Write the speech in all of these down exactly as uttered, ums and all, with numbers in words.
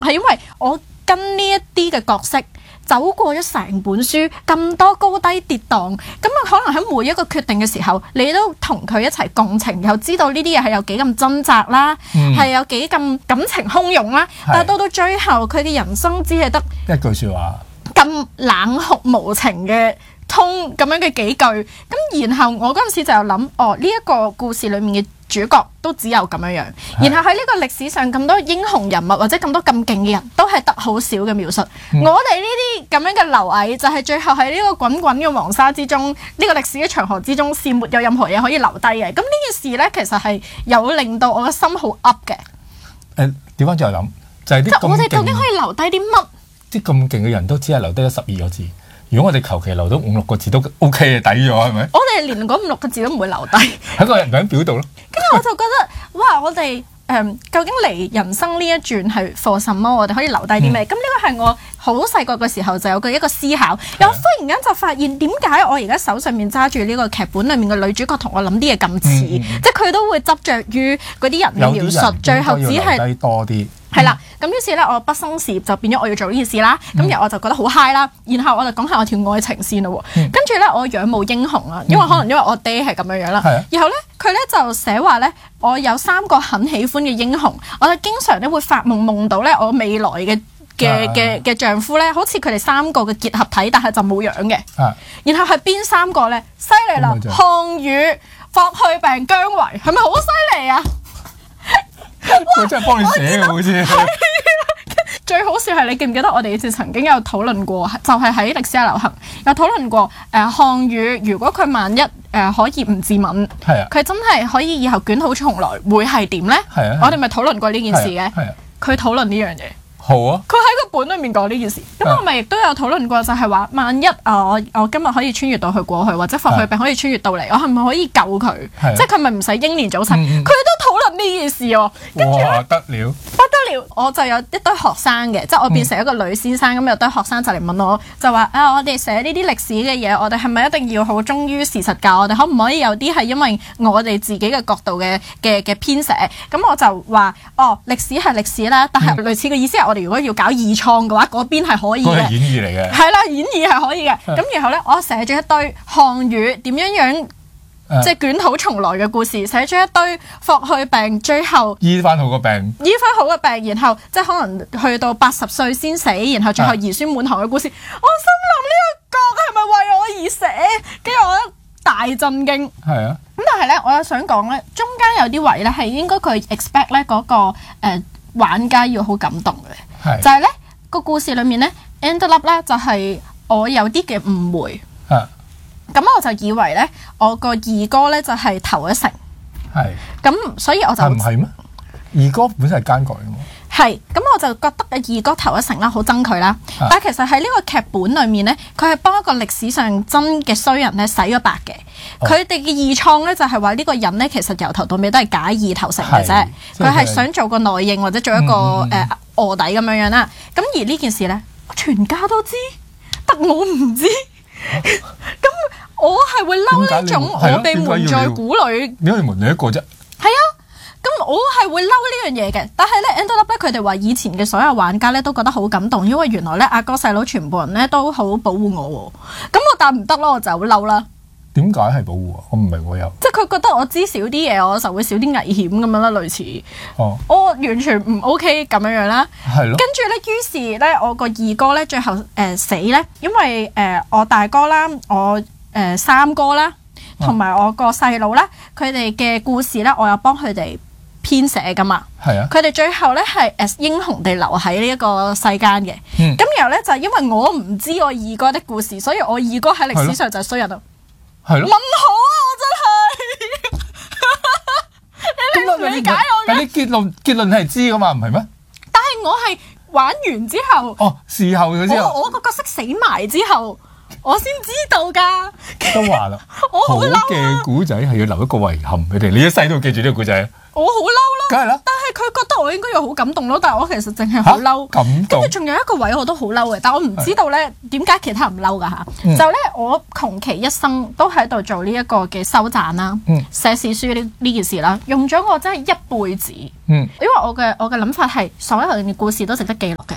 係因為我跟呢一啲嘅角色走過咗成本書咁多高低跌宕，咁啊可能喺每一個決定嘅時候，你都同佢一齊共情，又知道呢啲嘢係有幾咁掙扎啦，係、嗯、有幾咁感情洶湧啦。但係到到最後，佢嘅人生只係得一句説話， 咁冷酷無情嘅通咁樣嘅幾句。咁然後我嗰陣時就有諗，哦呢一、這個故事裡面嘅主角都只有咁樣樣，然後喺呢個歷史上咁多英雄人物或者咁多咁勁嘅人都係得好少嘅描述。嗯、我哋呢啲咁樣嘅螻蟻就係最後喺呢個滾滾嘅黃沙之中，呢、這個歷史嘅長河之中是沒有任何嘢可以留低嘅。咁呢件事呢，其實係有令到我嘅心好 up 嘅。 誒調翻轉嚟諗，就係、是、啲我哋究竟可以留低啲乜？ 啲咁勁嘅人都只係留低咗十二個字。如果我哋求其留到五六個字都 OK 嘅，抵咗係咪？我哋連嗰五六個字都唔會留低喺個人名表度咯。 跟住我就覺得，哇！我哋誒、嗯、究竟嚟人生呢一轉係 for 什麼？我哋可以留低啲咩？咁呢個係我好細個嘅時候就有嘅一個思考。又忽然間就發現，點解我而家手上面揸住呢個劇本裡面嘅女主角同我諗啲嘢咁似？嗯、即係佢都會執着於嗰啲人嘅描述，最後只係多啲。 係啦，咁於是咧，我畢生事業就變咗我要做呢件事啦。咁、嗯、然後我就覺得好 high 啦。然後我就講下我條愛情線咯。嗯、跟住咧，我仰慕英雄啦，因為可能因為我爹係咁樣樣啦。嗯、然後咧，佢咧就寫話咧，我有三個很喜歡嘅英雄，我就經常咧會發夢夢到咧我未來嘅嘅嘅嘅丈夫咧，好似佢哋三個嘅結合體，但係就冇樣嘅。啊、然後係邊三個咧？犀利啦！項羽、霍去病、姜維，係咪好犀利啊？ 佢真係幫你寫嘅好似。 最好笑係你記唔記得我哋以前曾經有討論過，就係喺歷史下流行有討論過誒項羽，如果佢萬一誒、呃、可以唔自刎，係啊，佢真係可以以後捲土重來，會係點咧？係啊，我哋咪討論過呢件事嘅。係啊，佢討論呢樣嘢。好啊！佢喺個本裏面講呢件事，咁我咪亦都有討論過，就係話萬一啊，我我今日可以穿越到去過去，或者霍去病可以穿越到嚟，我係咪可以救佢？即係佢咪唔使英年早逝？佢、嗯、都討論呢件事喎。跟住咧，得了，不得了！我就有一堆學生嘅，即係我變成一個女先生咁，嗯、有堆學生就嚟問我，就話啊，我哋寫呢啲歷史嘅嘢，我哋係咪一定要好忠於事實教？我哋可唔可以有啲係因為我哋自己嘅角度嘅嘅嘅編寫？咁我就話哦，歷史係歷史啦，但係類似嘅意思係我哋如果要搞二創嘅話，嗰邊係可以嘅。嗰係演義嚟嘅。係啦，演義係可以嘅。咁然後咧，我寫咗一堆項羽點樣樣，啊、即係捲土重來嘅故事，寫咗一堆霍去病，最後醫翻好個病，醫翻好個病，然後即係可能去到八十歲先死，然後最後兒孫滿堂嘅故事。啊、我心諗呢個角係咪為我而寫？跟住我一大震驚。係啊。咁但係咧，我又想講咧，中間有啲位咧係應該佢 expect 咧嗰個誒、呃、玩家要好感動嘅。是就係咧個故事裏面咧 end up 咧就係、是、我有啲嘅誤會，咁、啊、我就以為咧我個二哥咧就係、是、投一成，係咁所以我就唔係咩？二哥本身係奸角嚟嘅嘛，係咁我就覺得二哥投一成啦，好憎佢啦。啊、但係其實喺呢個劇本裏面咧，佢係幫一個歷史上真嘅衰人咧洗咗白嘅。佢哋嘅二創咧就係話呢個人咧其實由頭到尾都係假意投誠嘅啫，佢係想做個內應或者做一個誒。嗯呃臥底咁樣樣啦，咁而呢件事咧，全家都知，得我唔知，咁我係會嬲呢種我被瞞在鼓裏，點解要瞞你一個啫？係啊，咁我係會嬲呢樣嘢嘅，但係咧 end up 咧，佢哋話以前嘅所有玩家咧都覺得好感動，因為原來咧阿哥細佬全部人咧都好保護我，咁我但唔得咯，我就好嬲啦。點解係保護啊？我唔明我有，即係佢覺得我知少啲嘢，我就會少啲危險咁樣啦，類似。哦，我完全唔 OK 咁樣樣啦。係咯。跟住咧，於是咧，我個二哥咧，最後誒、呃、死咧，因為誒、呃、我大哥啦，我誒、呃、三哥啦，同埋我個細佬啦，佢哋嘅故事咧，我有幫佢哋編寫噶嘛。係啊。佢哋最後咧係誒英雄地留喺呢一個世間嘅。嗯。咁然後咧就係因為我唔知我二哥的故事，所以我二哥喺歷史上就係衰人咯。係咯，問好啊！我真係，你唔理解我嘅。但係你結論結論係知噶嘛？唔係咩？但係我係玩完之後，哦，事後嘅之後，我我個角色死埋之後，我先知道噶。都話啦，我好嬲嘅古仔係要留一個遺憾俾你，你一世都要記住呢個古仔。我好嬲咯，梗係啦。但係佢覺得我應該要好感動咯，但係我其實淨係好嬲。感動。跟住仲有一個位我都好嬲嘅，但我唔知道咧點解其他人唔嬲噶嚇。嗯、就咧我窮其一生都喺度做呢一個嘅收讚啦，嗯、寫史書呢呢件事啦，用咗我真係一輩子。嗯、因為我嘅我嘅諗法係所有人嘅故事都值得記錄。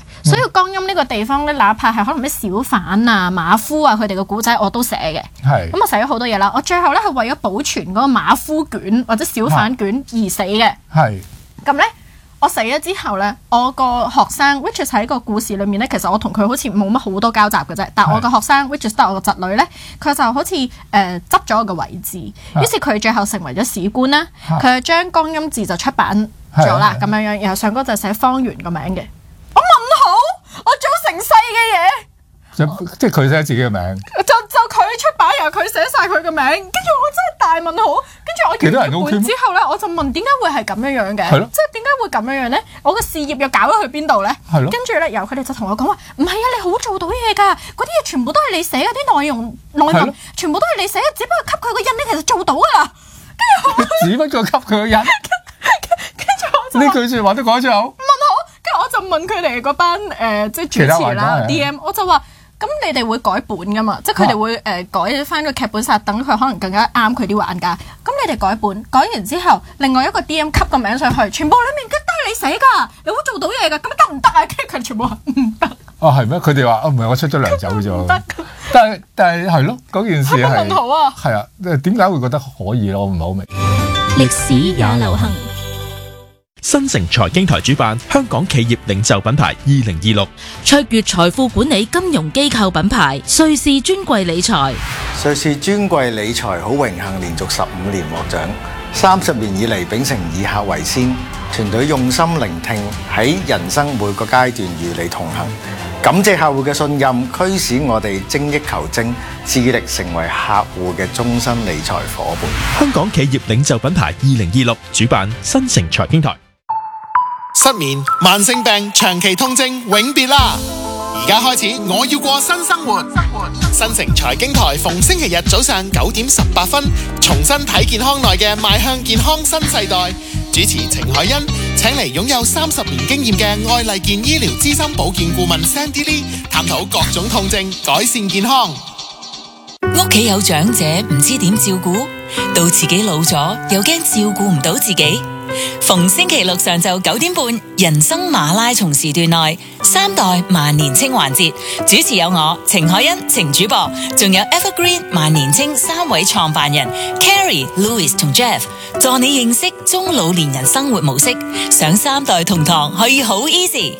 江陰呢個地方咧，哪怕係可能咩小販啊、馬夫啊佢哋嘅古仔，我都寫嘅。 係。 咁我寫咗好多嘢啦。我最後咧係為咗保存嗰個馬夫卷或者小販卷而死嘅。 係。 咁咧。我死咗之後咧，我個學生 which is 喺個故事裏面咧，其實我同佢好似冇乜好多交集嘅啫。但係我個學生 which is 得我個侄女咧，佢就好似誒執咗我個位置，於是佢最後成為咗史官啦。佢將江陰字就出版咗啦，咁樣樣，然後上嗰就寫方圓個名嘅。我問號，我做成世嘅嘢。 即即係佢寫自己嘅名， 就就佢出版，然後佢寫晒佢嘅名，跟住我真係大問號。跟住我完咗本之後咧，我就問點解會係咁樣樣嘅？即係點解會咁樣樣咧？我嘅事業又搞咗去邊度咧？跟住咧，然後佢哋就同我講話，唔係啊，你好做到嘢㗎，嗰啲嘢全部都係你寫嘅，啲內容內文全部都係你寫嘅，只不過給佢個印，你其實做到㗎啦。跟住只不過給佢個印， 跟住我就呢句説話都講咗。 問號，跟住我就問佢哋嗰班誒即係主持啦 D M， 我就話。咁你哋會改本噶嘛？即係佢哋會誒、呃、改翻個劇本殺，等佢可能更加啱佢啲玩家。咁你哋改本，改完之後，另外一個 D M 級個名上去，全部裡面都係你寫㗎，你會做到嘢㗎，咁得唔得啊？跟住佢全部話唔得。哦， 係咩？佢哋話哦，唔係我出咗糧走咗。唔得。但係但係係咯，嗰件事係。係問號啊！係啊，點解會覺得可以咯？我唔係好明。 歷史也流行。 新城財經台主辦香港企業領袖品牌二零二六， 卓越財富管理金融機構品牌瑞士尊貴理財。 瑞士尊貴理財好榮幸連續十五年獲獎，三十年以嚟秉承以客為先，團隊用心聆聽，喺人生每個階段與你同行。感謝客戶嘅信任，驅使我哋精益求精，致力成為客戶嘅終身理財夥伴。 香港企業領袖品牌二零二六主辦新城財經台。 失眠、慢性病、長期痛症永別啦！而家開始，我要過新生活。新城財經台逢星期日早上九點十八分，重新睇健康內嘅邁向健康新世代。主持程海欣請嚟擁有三十年經驗嘅愛麗健醫療資深保健顧問 Sandy Lee， 探討各種痛症，改善健康。 屋企有長者唔知點照顧，到自己老咗又驚照顧唔到自己。逢星期六上晝九點半，人生馬拉松時段內，三代萬年青環節，主持有我程海欣、程主播，仲有 Evergreen 萬年青三位創辦人 Carrie、Louis 同 Jeff， 助你認識中老年人生活模式，上三代同堂可以好 easy。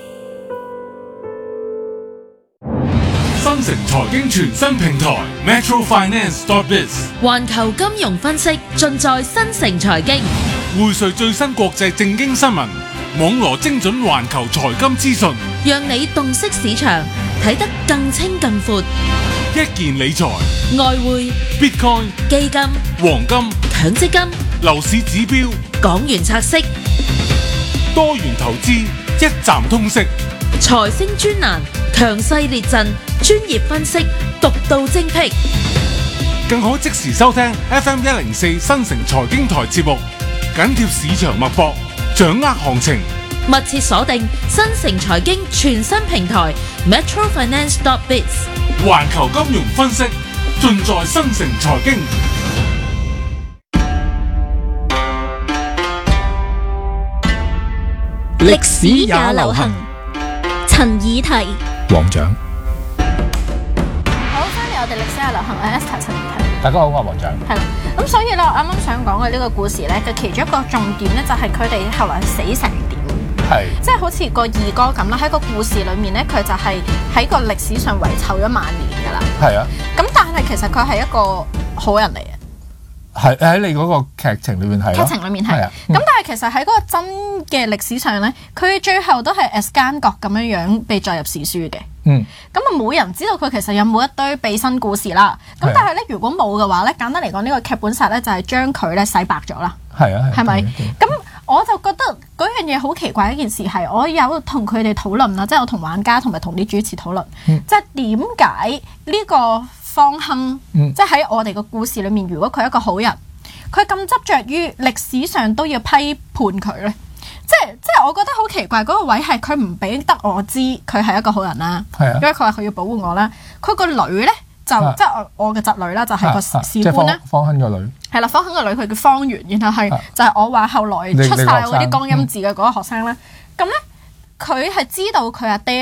新城財經全新平台 Metro Finance dot biz， 環球金融分析盡在新城財經。 匯萃最新國際政經新聞，網羅精準環球財金資訊， 讓你洞悉市場，睇得更清更闊。 一鍵理財、 外匯、 Bitcoin、 基金、 黃金、 強積金、 樓市指標、 港元拆息、 多元投資，一站通識。 財星專欄，強勢列陣，專業分析，獨到精闢。 更可即時收聽 F M 一零四新城財經台節目。緊貼市場脈搏，掌握行情， 密切鎖定新城財經全新平台 Metro Finance dot biz， 環球金融分析盡在新城財經。 歷史也流行，陳以提、 黃獎。 好，翻嚟我哋歷史也流行，我係 Esther 陳以提。 大家好，我係黃獎。 係啦，咁所以咧，我啱啱想講嘅呢個故事咧嘅其中一個重點咧，就係佢哋後來死成點。係。即係好似個二哥咁啦，喺個故事裏面咧，佢就係喺個歷史上遺臭咗萬年㗎啦。係啊。咁但係其實佢係一個好人嚟嘅。係喺你嗰個劇情裏面係。劇情裏面係。咁、嗯、但係其實喺嗰個真嘅歷史上咧，佢最後都係 as 奸角咁樣樣被載入史書嘅。嗯，咁啊冇人知道佢其實有冇一堆秘辛故事啦。咁但係咧，如果冇嘅話咧，簡單嚟講，呢、這個劇本殺咧就係將佢咧洗白咗啦。係啊，係咪？咁我就覺得嗰樣嘢好奇怪一件事係，我有同佢哋討論啦，即係我同玩家同埋同啲主持討論，嗯、即係點解呢個方亨，嗯、即係喺我哋個故事裏面，如果佢係一個好人，佢咁執着於歷史上都要批判佢咧？即係即係，我覺得好奇怪嗰、那個位係佢唔俾得我知佢係一個好人啦，啊、因為佢話佢要保護我啦。佢個女咧就、啊、即係我嘅侄女啦，就係、是、個士官啦。方亨個女係啦，方亨個女佢叫方圓，然後係、啊、就係我話後來出晒嗰啲江陰字嘅嗰個學生啦。咁咧佢係知道佢阿爹。